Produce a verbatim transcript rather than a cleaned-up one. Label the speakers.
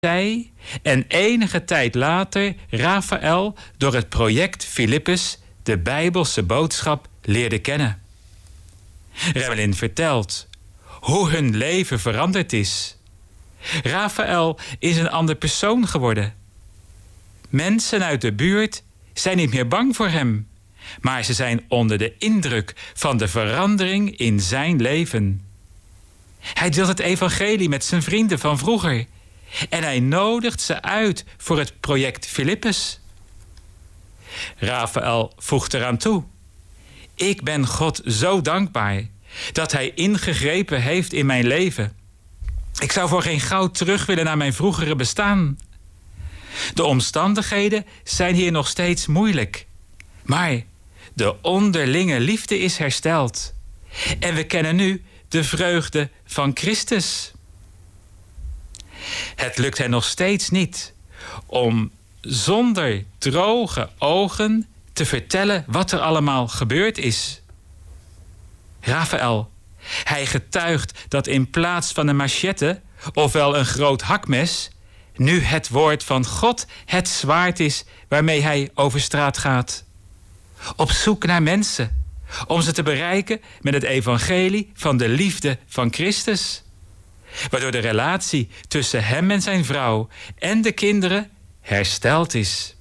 Speaker 1: zij en enige tijd later Raphaël door het project Philippus de Bijbelse boodschap leerde kennen. Remmelin vertelt hoe hun leven veranderd is. Raphaël is een ander persoon geworden. Mensen uit de buurt zijn niet meer bang voor hem, maar ze zijn onder de indruk van de verandering in zijn leven. Hij deelt het evangelie met zijn vrienden van vroeger en hij nodigt ze uit voor het project Philippus. Raphaël voegt eraan toe: ik ben God zo dankbaar dat hij ingegrepen heeft in mijn leven. Ik zou voor geen goud terug willen naar mijn vroegere bestaan. De omstandigheden zijn hier nog steeds moeilijk, maar de onderlinge liefde is hersteld. En we kennen nu de vreugde van Christus. Het lukt hen nog steeds niet om zonder droge ogen te vertellen wat er allemaal gebeurd is. Raphaël, hij getuigt dat in plaats van een machette, ofwel een groot hakmes, nu het woord van God het zwaard is waarmee hij over straat gaat. Op zoek naar mensen, om ze te bereiken met het evangelie van de liefde van Christus. Waardoor de relatie tussen hem en zijn vrouw en de kinderen hersteld is.